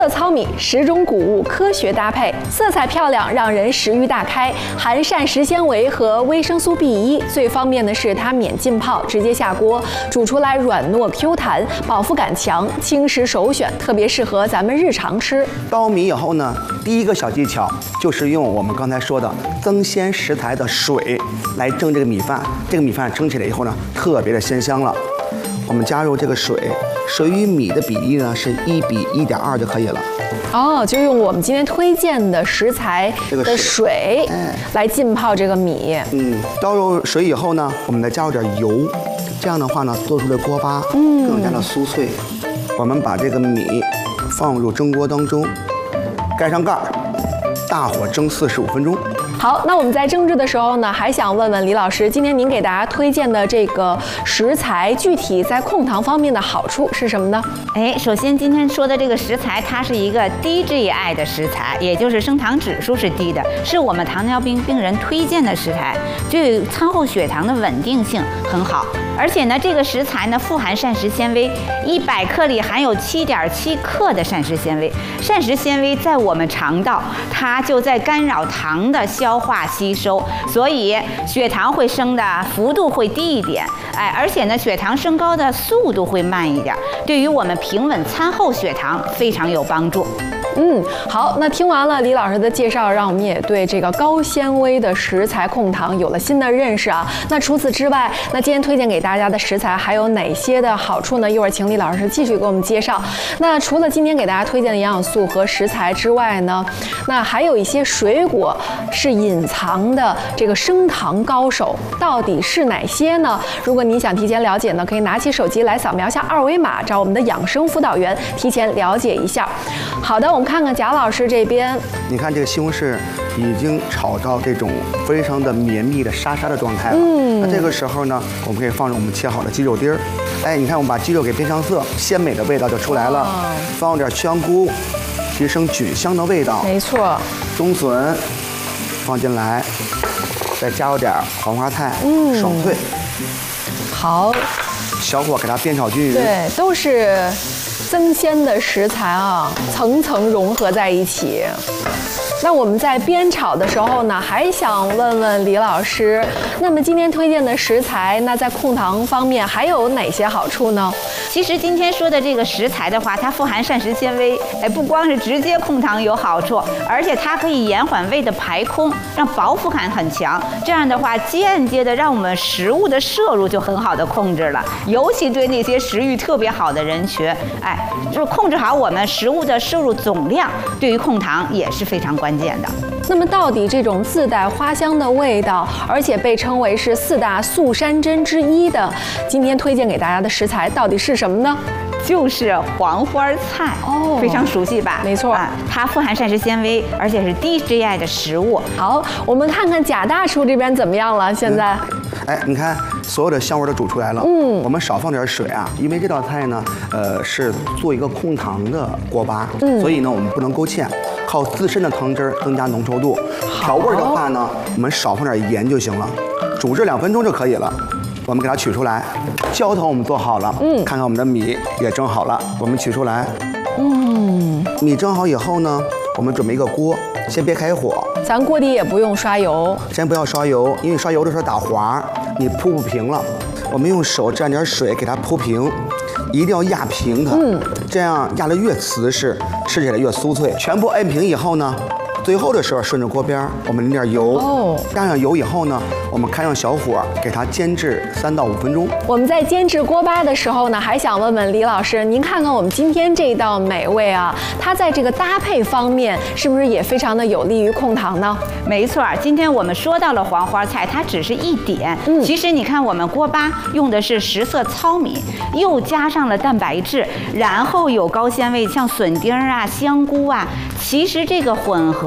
糙米10种谷物科学搭配，色彩漂亮，让人食欲大开，含膳食纤维和维生素 B1。最方便的是它免浸泡，直接下锅煮出来软糯 Q 弹，饱腹感强，轻食首选，特别适合咱们日常吃。 刀米以后呢，第一个小技巧就是用我们刚才说的增鲜食材的水来蒸这个米饭。这个米饭蒸起来以后呢，特别的鲜香了。我们加入这个水与米的比例呢是1比1.2就可以了。 哦，就用我们今天推荐的食材的水来浸泡这个米。 倒入水以后呢，我们再加入点油，这样的话呢，做出的锅巴更加的酥脆。我们把这个米放入蒸锅当中，盖上盖儿，大火蒸45分钟。 好，那我们在蒸制的时候呢，还想问问李老师，今天您给大家推荐的这个食材，具体在控糖方面的好处是什么呢？ 首先今天说的这个食材，它是一个低 GI 的食材，也就是升糖指数是低的，是我们糖尿病病人推荐的食材，对餐后血糖的稳定性很好。而且呢，这个食材呢富含膳食纤维，100克里含有7.7克的膳食纤维。膳食纤维在我们肠道，它就在干扰糖的消化吸收，所以血糖会升的幅度会低一点，而且呢，血糖升高的速度会慢一点，对于我们平稳餐后血糖非常有帮助。 好，那听完了李老师的介绍，让我们也对这个高纤维的食材控糖有了新的认识啊。那除此之外，那今天推荐给大家的食材还有哪些的好处呢？一会儿请李老师继续给我们介绍。那除了今天给大家推荐的营养素和食材之外呢，那还有一些水果是隐藏的这个升糖高手，到底是哪些呢？如果您想提前了解呢，可以拿起手机来扫描下2维码，找我们的养生辅导员提前了解一下。好的，我们看看贾老师这边， 你看这个西红柿已经炒到这种非常的绵密的沙沙的状态了。那这个时候呢，我们可以放入我们切好的鸡肉丁儿。你看我们把鸡肉给煸上色，鲜美的味道就出来了。放点香菇，提升菌香的味道。 没错。 冬笋放进来，再加入点黄花菜，爽脆。 好， 小火给它煸炒均匀。 对，都是增鲜的食材啊，层层融合在一起。那我们在煸炒的时候呢，还想问问李老师，那么今天推荐的食材，那在控糖方面还有哪些好处呢？ 其实今天说的这个食材的话，它富含膳食纤维，不光是直接控糖有好处，而且它可以延缓胃的排空，让饱腹感很强。这样的话，间接的让我们食物的摄入就很好的控制了，尤其对那些食欲特别好的人群，就是控制好我们食物的摄入总量，对于控糖也是非常关键的。 那么到底这种自带花香的味道，而且被称为是4大素山珍之一的，今天推荐给大家的食材到底是什么呢？ 就是黄花菜非常熟悉吧？ 没错， 它富含膳食纤维，而且是低 GI 的食物。 好，我们看看贾大厨这边怎么样了？现在， 你看所有的香味都煮出来了。我们少放点水啊，因为这道菜呢，是做一个控糖的锅巴，所以呢我们不能勾芡，靠自身的汤汁增加浓稠度。调味的话呢，我们少放点盐就行了，煮制2分钟就可以了。我们给它取出来，浇头我们做好了，看看我们的米也蒸好了，我们取出来，米蒸好以后呢，我们准备一个锅，先别开火， 咱锅底也不用刷油， 先不要刷油，因为刷油的时候打滑，你铺不平了。我们用手蘸点水给它铺平，一定要压平它，这样压得越瓷实，吃起来越酥脆。全部摁平以后呢，最后的时候顺着锅边我们淋点油，加上油以后呢，我们开上小火给它煎制3到5分钟。 我们在煎制锅巴的时候呢，还想问问李老师，您看看我们今天这道美味啊，它在这个搭配方面是不是也非常的有利于控糖呢？ 没错，今天我们说到了黄花菜，它只是一点，其实你看我们锅巴用的是10色糙米，又加上了蛋白质，然后有高纤维，像笋丁啊、香菇啊，其实这个混合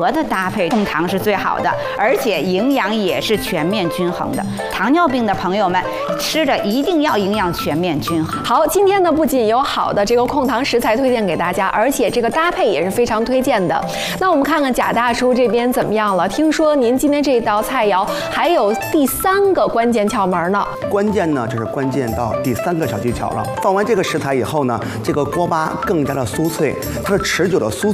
合的搭配控糖是最好的，而且营养也是全面均衡的。糖尿病的朋友们吃的一定要营养全面均衡。 好，今天呢不仅有好的这个控糖食材推荐给大家，而且这个搭配也是非常推荐的。那我们看看贾大叔这边怎么样了？听说您今天这道菜肴还有第3个关键窍门呢。 关键呢，这是关键到第3个小技巧了。放完这个食材以后呢，这个锅巴更加的酥脆，它是持久的酥